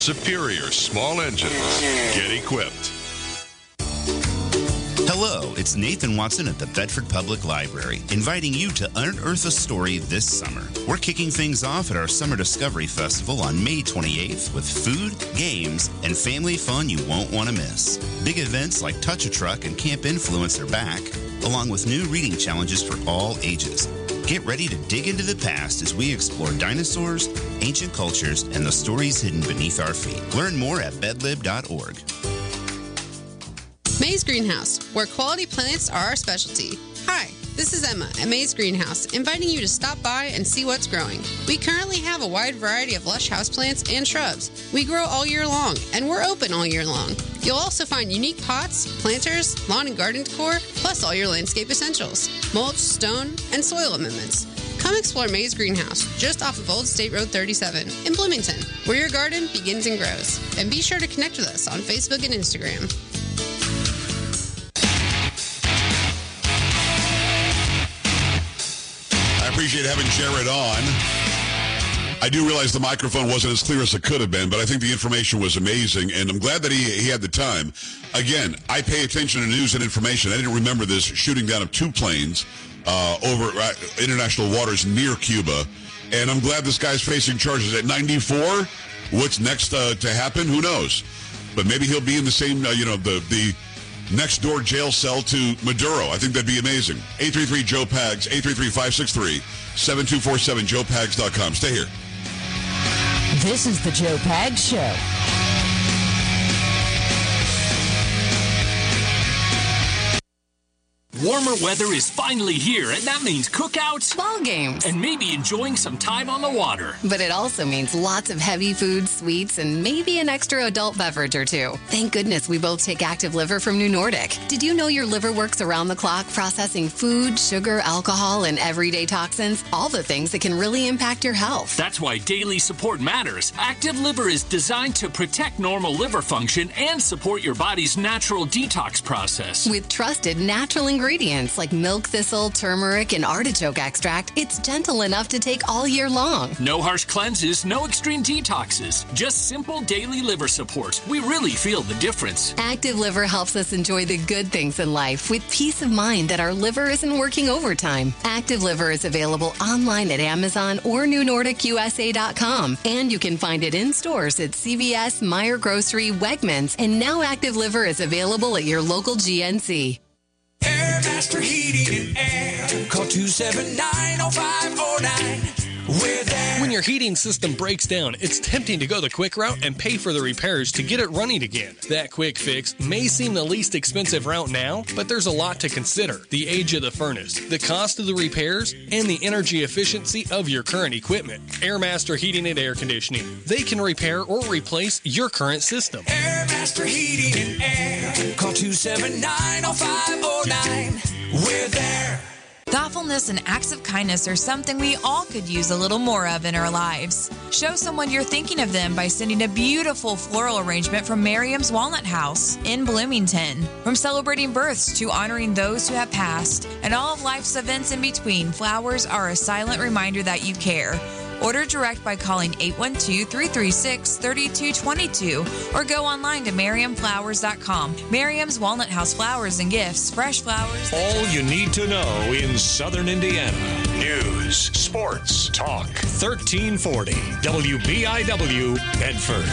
Superior small engines. Get equipped. Hello, it's Nathan Watson at the Bedford Public Library, inviting you to unearth a story this summer. We're kicking things off at our Summer Discovery Festival on May 28th with food, games, and family fun you won't want to miss. Big events like Touch a Truck and Camp Influence are back, along with new reading challenges for all ages. Get ready to dig into the past as we explore dinosaurs, ancient cultures, and the stories hidden beneath our feet. Learn more at bedlib.org. Mays Greenhouse, where quality plants are our specialty. Hi, this is Emma at Mays Greenhouse, inviting you to stop by and see what's growing. We currently have a wide variety of lush houseplants and shrubs. We grow all year long, and we're open all year long. You'll also find unique pots, planters, lawn and garden decor, plus all your landscape essentials, mulch, stone, and soil amendments. Come explore Mays Greenhouse, just off of Old State Road 37 in Bloomington, where your garden begins and grows. And be sure to connect with us on Facebook and Instagram. I appreciate having Jared on. I do realize the microphone wasn't as clear as it could have been, but I think the information was amazing, and I'm glad that he had the time. Again, I pay attention to news and information. I didn't remember this shooting down of two planes over international waters near Cuba, and I'm glad this guy's facing charges at 94. What's next to happen? Who knows? But maybe he'll be in the same, the next door jail cell to Maduro. I think that'd be amazing. 833-JOE-PAGS, 833-563-7247, joepags.com. Stay here. This is the Joe Pags Show. Warmer weather is finally here, and that means cookouts, ball games, and maybe enjoying some time on the water. But it also means lots of heavy foods, sweets, and maybe an extra adult beverage or two. Thank goodness we both take Active Liver from New Nordic. Did you know your liver works around the clock processing food, sugar, alcohol, and everyday toxins? All the things that can really impact your health. That's why daily support matters. Active Liver is designed to protect normal liver function and support your body's natural detox process. With trusted natural ingredients like milk thistle, turmeric, and artichoke extract, it's gentle enough to take all year long. No harsh cleanses, no extreme detoxes, just simple daily liver support. We really feel the difference. Active Liver helps us enjoy the good things in life with peace of mind that our liver isn't working overtime. Active Liver is available online at Amazon or NewNordicUSA.com, and you can find it in stores at CVS, Meijer Grocery, Wegmans, and now Active Liver is available at your local GNC. Airmaster Heating and Air. Call 279-0549. We're there. When your heating system breaks down, it's tempting to go the quick route and pay for the repairs to get it running again. That quick fix may seem the least expensive route now, but there's a lot to consider. The age of the furnace, the cost of the repairs, and the energy efficiency of your current equipment. Airmaster Heating and Air Conditioning. They can repair or replace your current system. Airmaster Heating and Air. Call 279-0549. We're there. Thoughtfulness and acts of kindness are something we all could use a little more of in our lives. Show someone you're thinking of them by sending a beautiful floral arrangement from Miriam's Walnut House in Bloomington. From celebrating births to honoring those who have passed, and all of life's events in between, flowers are a silent reminder that you care. Order direct by calling 812-336-3222 or go online to MiriamFlowers.com. Miriam's Walnut House Flowers and Gifts, fresh flowers. All you need to know in Southern Indiana. News, sports, talk. 1340 WBIW, Bedford.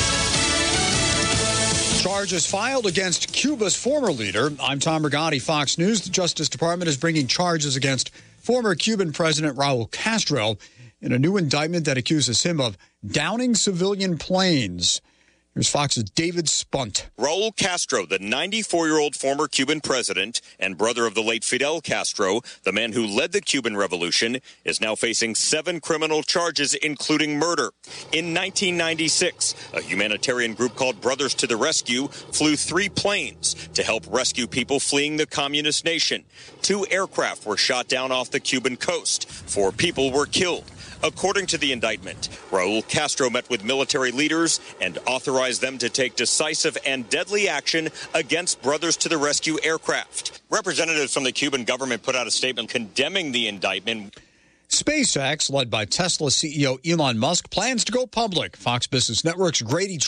Charges filed against Cuba's former leader. I'm Tom Rigotti, Fox News. The Justice Department is bringing charges against former Cuban President Raul Castro in a new indictment that accuses him of downing civilian planes. Here's Fox's David Spunt. Raul Castro, the 94-year-old former Cuban president and brother of the late Fidel Castro, the man who led the Cuban Revolution, is now facing 7 criminal charges, including murder. In 1996, a humanitarian group called Brothers to the Rescue flew 3 planes to help rescue people fleeing the communist nation. 2 aircraft were shot down off the Cuban coast. 4 people were killed. According to the indictment, Raul Castro met with military leaders and authorized them to take decisive and deadly action against Brothers to the Rescue aircraft. Representatives from the Cuban government put out a statement condemning the indictment. SpaceX, led by Tesla CEO Elon Musk, plans to go public. Fox Business Network's Grady